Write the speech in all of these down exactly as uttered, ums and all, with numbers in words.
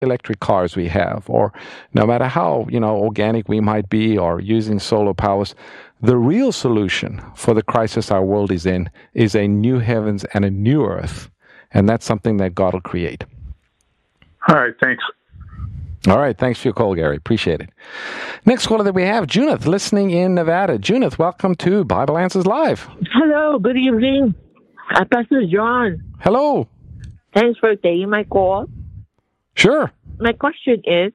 electric cars we have, or no matter how, you know, organic we might be, or using solar powers, the real solution for the crisis our world is in is a new heavens and a new earth. And that's something that God will create. All right, thanks. All right, thanks for your call, Gary. Appreciate it. Next caller that we have, Junith, listening in Nevada. Junith, welcome to Bible Answers Live. Hello, good evening. Uh, Pastor John. Hello. Thanks for taking my call. Sure. My question is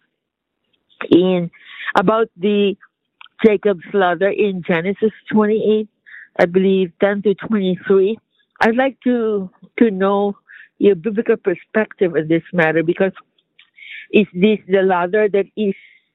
in about the Jacob's ladder in Genesis twenty-eight, I believe ten to twenty-three. I'd like to to know your biblical perspective on this matter, because is this the ladder that is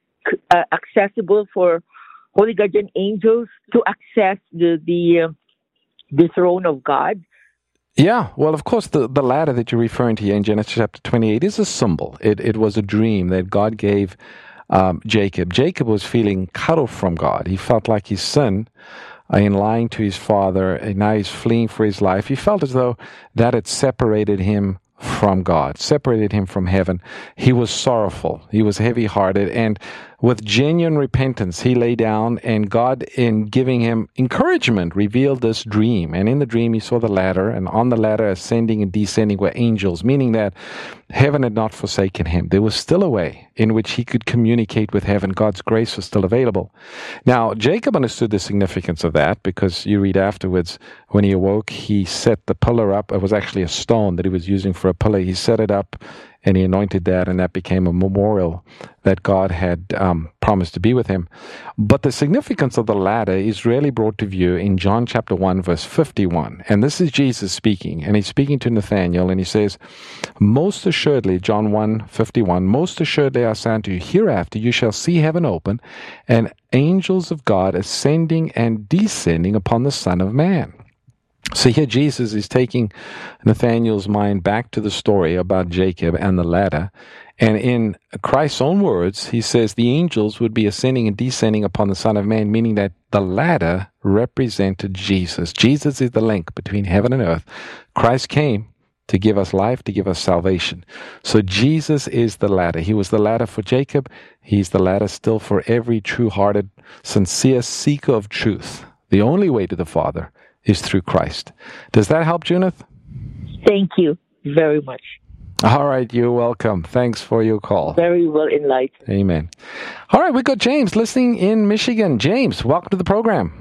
uh, accessible for holy guardian angels to access the the, uh, the throne of God? Yeah, well, of course, the, the ladder that you're referring to here in Genesis chapter twenty-eight is a symbol. It it was a dream that God gave um, Jacob. Jacob was feeling cut off from God. He felt like his sin uh, in lying to his father, and now he's fleeing for his life. He felt as though that had separated him from God, separated him from heaven. He was sorrowful. He was heavy-hearted, and with genuine repentance, he lay down, and God, in giving him encouragement, revealed this dream. And in the dream, he saw the ladder, and on the ladder, ascending and descending, were angels, meaning that heaven had not forsaken him. There was still a way in which he could communicate with heaven. God's grace was still available. Now, Jacob understood the significance of that, because you read afterwards, when he awoke, he set the pillar up. It was actually a stone that he was using for a pillar. He set it up, and he anointed that, and that became a memorial that God had um, promised to be with him. But the significance of the ladder is really brought to view in John chapter one, verse fifty-one. And this is Jesus speaking, and he's speaking to Nathanael, and he says, "Most assuredly," John one, fifty-one, "most assuredly I say unto you, hereafter you shall see heaven open, and angels of God ascending and descending upon the Son of Man." So here Jesus is taking Nathanael's mind back to the story about Jacob and the ladder. And in Christ's own words, he says the angels would be ascending and descending upon the Son of Man, meaning that the ladder represented Jesus. Jesus is the link between heaven and earth. Christ came to give us life, to give us salvation. So Jesus is the ladder. He was the ladder for Jacob. He's the ladder still for every true-hearted, sincere seeker of truth. The only way to the Father is through Christ. Does that help, Junith? Thank you very much. All right, you're welcome. Thanks for your call. Very well enlightened. Amen. All right, we've got James listening in Michigan. James, welcome to the program.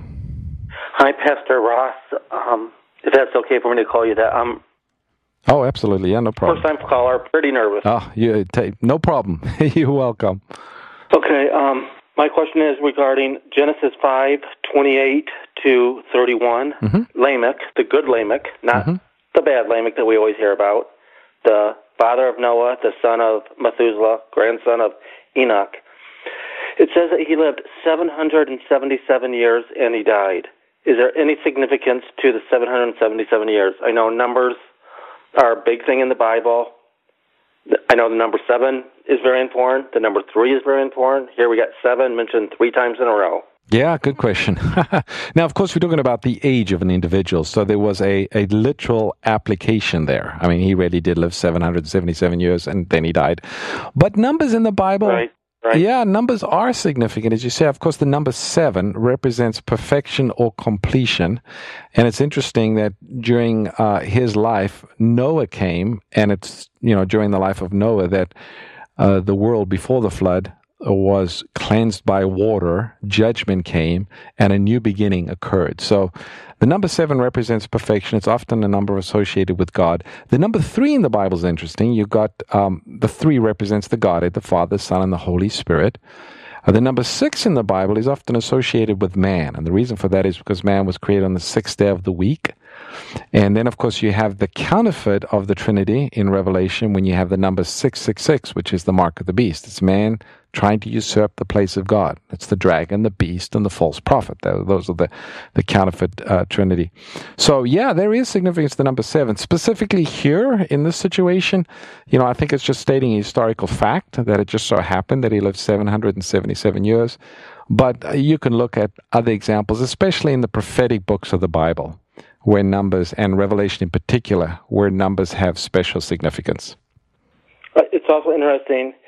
Hi, Pastor Ross. Um, if that's okay for me to call you that. Um, oh, absolutely. Yeah, no problem. First-time caller, pretty nervous. Oh, you, t- no problem. You're welcome. Okay, um, my question is regarding Genesis five, twenty-eight to thirty-one. Mm-hmm. Lamech, the good Lamech, not mm-hmm. the bad Lamech that we always hear about, the father of Noah, the son of Methuselah, grandson of Enoch. It says that he lived seven hundred seventy-seven years and he died. Is there any significance to the seven hundred seventy-seven years? I know numbers are a big thing in the Bible. I know the number seven is very important. The number three is very important. Here we got seven mentioned three times in a row. Yeah, good question. Now, of course, we're talking about the age of an individual, so there was a, a literal application there. I mean, he really did live seven hundred seventy-seven years, and then he died. But numbers in the Bible, right, right. yeah, numbers are significant. As you say, of course, the number seven represents perfection or completion. And it's interesting that during uh, his life, Noah came, and it's, you know, during the life of Noah that uh, the world before the flood was cleansed by water, judgment came, and a new beginning occurred. So the number seven represents perfection. It's often a number associated with God. The number three in the Bible is interesting. You've got um, the three represents the Godhead, the Father, Son, and the Holy Spirit. Uh, the number six in the Bible is often associated with man, and the reason for that is because man was created on the sixth day of the week. And then, of course, you have the counterfeit of the Trinity in Revelation when you have the number six six six, which is the mark of the beast. It's man trying to usurp the place of God. It's the dragon, the beast, and the false prophet. Those are the, the counterfeit uh, Trinity. So, yeah, there is significance to the number seven. Specifically here in this situation, you know, I think it's just stating a historical fact that it just so happened that he lived seven hundred seventy-seven years. But uh, you can look at other examples, especially in the prophetic books of the Bible, where numbers, and Revelation in particular, where numbers have special significance. Uh, it's also interesting